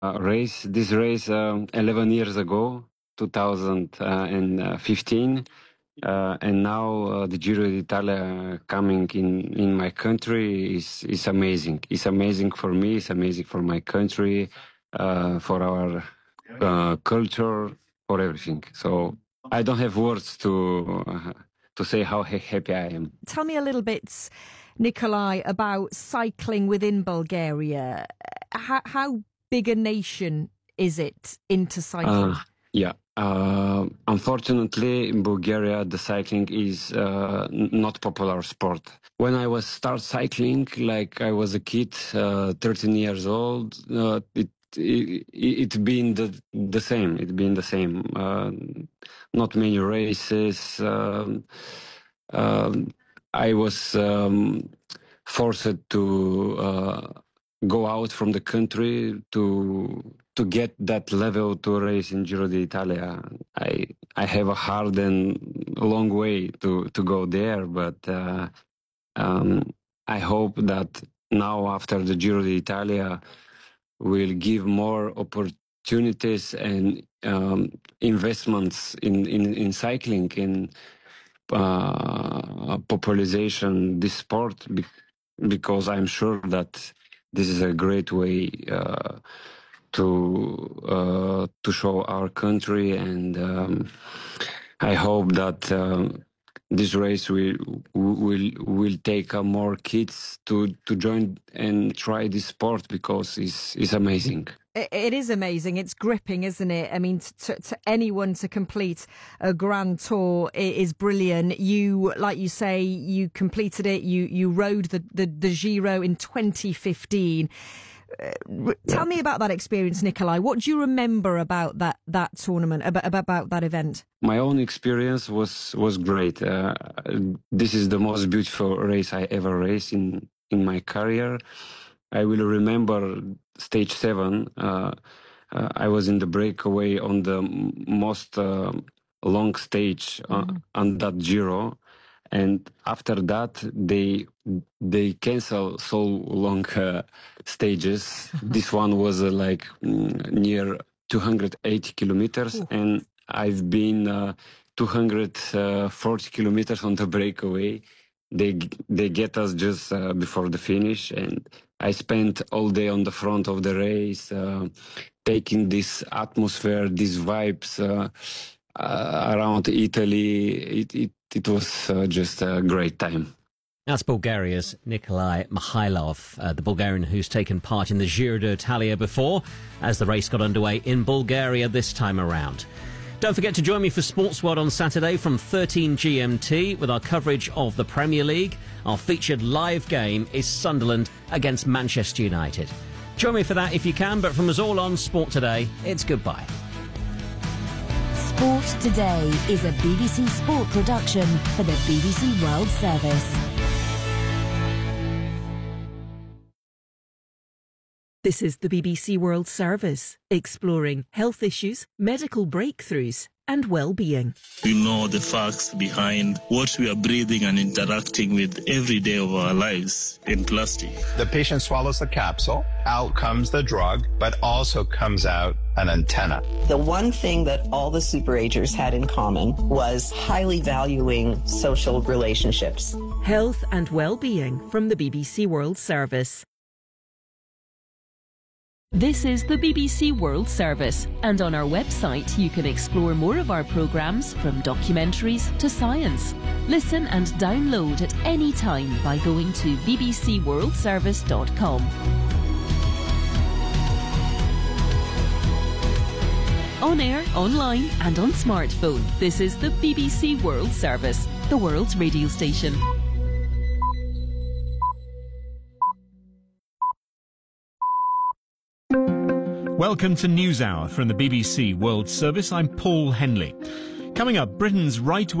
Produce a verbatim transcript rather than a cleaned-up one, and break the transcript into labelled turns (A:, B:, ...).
A: uh, race. This race um, eleven years ago, two thousand fifteen. Uh, and now uh, the Giro d'Italia coming in, in my country is, is amazing. It's amazing for me, it's amazing for my country, uh, for our uh, culture, for everything. So I don't have words to uh, to say how ha- happy I am.
B: Tell me a little bit, Nikolai, about cycling within Bulgaria. How, how big a nation is it into cycling?
A: Uh, yeah. Uh, unfortunately, in Bulgaria, the cycling is uh, n- not popular sport. When I was start cycling, like I was a kid, uh, thirteen years old, uh, it, it it been the the same. It been the same. Uh, not many races. Um, um, I was um, forced to uh, go out from the country to to get that level to race in Giro d'Italia. I I have a hard and long way to, to go there, but uh, um, I hope that now after the Giro d'Italia will give more opportunities and um, investments in, in, in cycling and uh, popularization this sport, because I'm sure that this is a great way uh, to uh, to show our country, and um, I hope that um, this race will will will take uh, more kids to to join and try this sport, because it's it's amazing.
B: It is amazing. It's gripping, isn't it? I mean, to, to anyone to complete a Grand Tour is brilliant. You, like you say, you completed it. You you rode the, the, the Giro in twenty fifteen. Uh, tell me about that experience, Nikolai. What do you remember about that, that tournament, about, about that event?
A: My own experience was was great. Uh, this is the most beautiful race I ever raced in, in my career. I will remember stage seven. Uh, uh, I was in the breakaway on the most uh, long stage uh, mm-hmm. on that Giro. And after that, they they cancel so long uh, stages. This one was uh, like mm, near two hundred eighty kilometers, Ooh. And I've been uh, two hundred forty kilometers on the breakaway. They they get us just uh, before the finish, and I spent all day on the front of the race, uh, taking this atmosphere, these vibes uh, uh, around Italy. It it it was uh, just a great time.
C: That's Bulgaria's Nikolai Mikhailov, uh, the Bulgarian who's taken part in the Giro d'Italia before, as the race got underway in Bulgaria this time around. Don't forget to join me for Sports World on Saturday from thirteen G M T with our coverage of the Premier League. Our featured live game is Sunderland against Manchester United. Join me for that if you can, but from us all on Sport Today, it's goodbye.
D: Sport Today is a B B C Sport production for the B B C World Service.
E: This is the B B C World Service, exploring health issues, medical breakthroughs and well-being.
F: We know the facts behind what we are breathing and interacting with every day of our lives in plastic.
G: The patient swallows the capsule, out comes the drug, but also comes out an antenna.
H: The one thing that all the superagers had in common was highly valuing social relationships.
E: Health and well-being from the B B C World Service. This is the B B C World Service, and on our website you can explore more of our programmes, from documentaries to science. Listen and download at any time by going to b b c world service dot com. On air, online and on smartphone, this is the B B C World Service, the world's radio station.
I: Welcome to NewsHour from the B B C World Service. I'm Paul Henley. Coming up, Britain's right